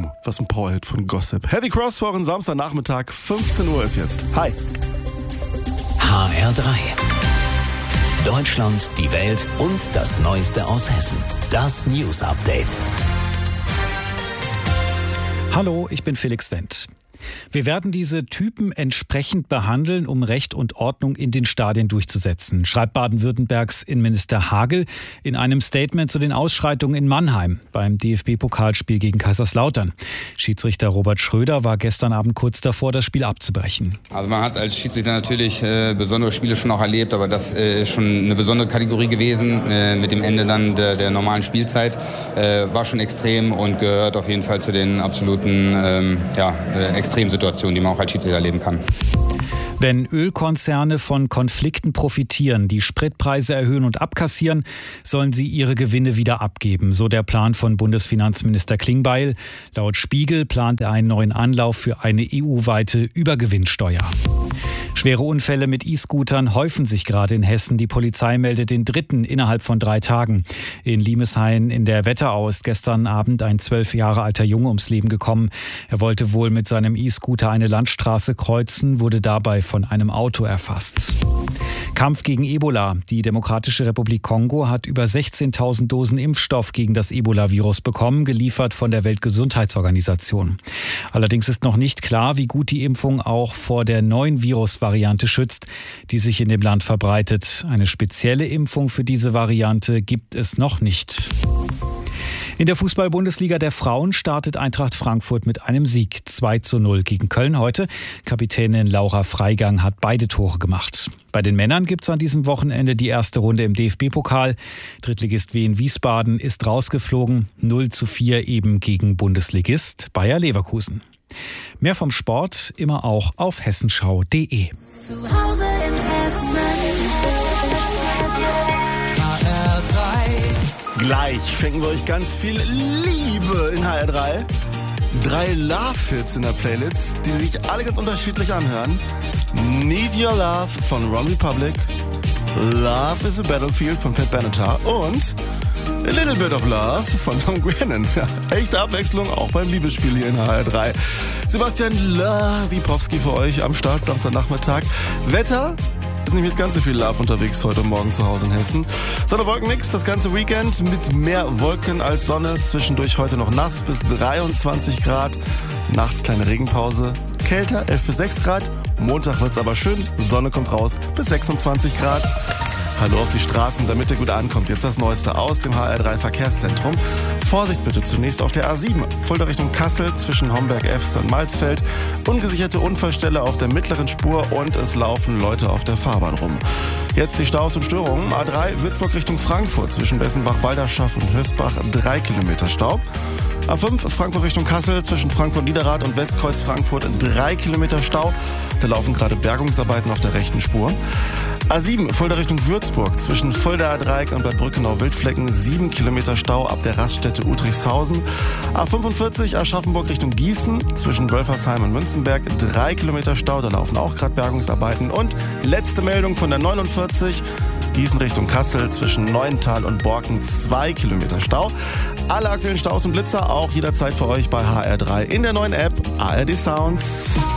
Was ein Powerhit von Gossip. Heavy Cross vor Samstagnachmittag, 15 Uhr ist jetzt. Hi. HR3. Deutschland, die Welt und das Neueste aus Hessen. Das News Update. Hallo, ich bin Felix Wendt. Wir werden diese Typen entsprechend behandeln, um Recht und Ordnung in den Stadien durchzusetzen, schreibt Baden-Württembergs Innenminister Hagel in einem Statement zu den Ausschreitungen in Mannheim beim DFB-Pokalspiel gegen Kaiserslautern. Schiedsrichter Robert Schröder war gestern Abend kurz davor, das Spiel abzubrechen. Also man hat als Schiedsrichter natürlich besondere Spiele schon auch erlebt, aber das ist schon eine besondere Kategorie gewesen mit dem Ende dann der normalen Spielzeit. War schon extrem und gehört auf jeden Fall zu den absoluten Extremsituationen, die man auch als Schiedsrichter erleben kann. Wenn Ölkonzerne von Konflikten profitieren, die Spritpreise erhöhen und abkassieren, sollen sie ihre Gewinne wieder abgeben. So der Plan von Bundesfinanzminister Klingbeil. Laut Spiegel plant er einen neuen Anlauf für eine EU-weite Übergewinnsteuer. Schwere Unfälle mit E-Scootern häufen sich gerade in Hessen. Die Polizei meldet den dritten innerhalb von 3 Tagen. In Limeshain in der Wetterau ist gestern Abend ein 12 Jahre alter Junge ums Leben gekommen. Er wollte wohl mit seinem E-Scooter eine Landstraße kreuzen, wurde dabei von einem Auto erfasst. Kampf gegen Ebola. Die Demokratische Republik Kongo hat über 16.000 Dosen Impfstoff gegen das Ebola-Virus bekommen, geliefert von der Weltgesundheitsorganisation. Allerdings ist noch nicht klar, wie gut die Impfung auch vor der neuen Virusvariante schützt, die sich in dem Land verbreitet. Eine spezielle Impfung für diese Variante gibt es noch nicht. In der Fußball-Bundesliga der Frauen startet Eintracht Frankfurt mit einem Sieg 2:0 gegen Köln heute. Kapitänin Laura Freigang hat beide Tore gemacht. Bei den Männern gibt es an diesem Wochenende die erste Runde im DFB-Pokal. Drittligist Wien Wiesbaden ist rausgeflogen, 0:4 eben gegen Bundesligist Bayer Leverkusen. Mehr vom Sport immer auch auf hessenschau.de. Zu Hause in Hessen. Gleich schenken wir euch ganz viel Liebe in HR3. 3 Love-Hits in der Playlist, die sich alle ganz unterschiedlich anhören. Need Your Love von Ron Republic, Love is a Battlefield von Pat Benatar und A Little Bit of Love von Tom Grennan. Ja, echte Abwechslung auch beim Liebesspiel hier in HR3. Sebastian Lawikowski für euch am Start Samstagnachmittag. Wetter ist nicht mit ganz so viel Love unterwegs heute Morgen zu Hause in Hessen. Sonne, Wolken, nix. Das ganze Weekend mit mehr Wolken als Sonne. Zwischendurch heute noch nass bis 23 Grad. Nachts kleine Regenpause. Kälter 11 bis 6 Grad. Montag wird's aber schön. Sonne kommt raus bis 26 Grad. Hallo auf die Straßen, damit ihr gut ankommt. Jetzt das Neueste aus dem HR3 Verkehrszentrum. Vorsicht bitte zunächst auf der A7. Fulda Richtung Kassel zwischen Homberg-Efze und Malzfeld. Ungesicherte Unfallstelle auf der mittleren Spur und es laufen Leute auf der Fahrbahn rum. Jetzt die Staus und Störungen. A3 Würzburg Richtung Frankfurt zwischen Bessenbach-Walderschaff und Hösbach 3 Kilometer Stau. A5 Frankfurt Richtung Kassel zwischen Frankfurt-Niederrad und Westkreuz Frankfurt 3 Kilometer Stau. Da laufen gerade Bergungsarbeiten auf der rechten Spur. A7 Fulda Richtung Würzburg zwischen Fuldaer Dreieck und Bad Brückenau-Wildflecken 7 Kilometer Stau ab der Raststätte Utrichshausen. A45 Aschaffenburg Richtung Gießen zwischen Wölfersheim und Münzenberg 3 Kilometer Stau. Da laufen auch gerade Bergungsarbeiten. Und letzte Meldung von der 49 Gießen Richtung Kassel zwischen Neuental und Borken 2 Kilometer Stau. Alle aktuellen Staus und Blitzer auch jederzeit für euch bei HR3 in der neuen App ARD Sounds.